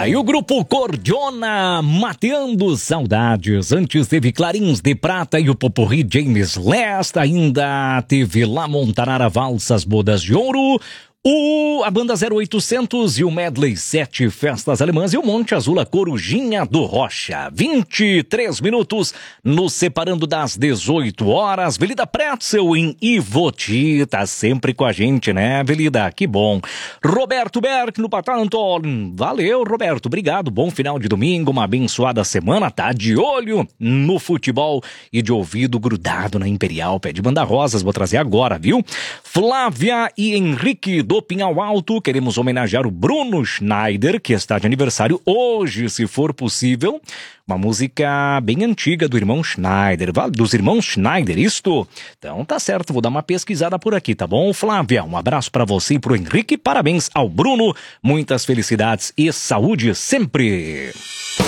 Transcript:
E o grupo Cordiona mateando saudades. Antes teve Clarins de Prata e o Poporri James Last. Ainda teve La Montanara Valsas Bodas de Ouro. A banda 0800 e o Medley 7 Festas Alemãs e o Monte Azul, a Corujinha do Rocha. 23 minutos nos separando das 18 horas. Velida Pretzel em Ivoti, tá sempre com a gente, né, Velida? Que bom. Roberto Berck no Patanto. Valeu, Roberto, obrigado. Bom final de domingo, uma abençoada semana. Tá de olho no futebol e de ouvido grudado na Imperial. Pé de Banda Rosas, vou trazer agora, viu? Flávia e Henrique do Pinhal Alto, queremos homenagear o Bruno Schneider, que está de aniversário hoje, se for possível. Uma música bem antiga do irmão Schneider, dos irmãos Schneider, isto? Então tá certo, vou dar uma pesquisada por aqui, tá bom? Flávia, um abraço pra você e pro Henrique, parabéns ao Bruno, muitas felicidades e saúde sempre!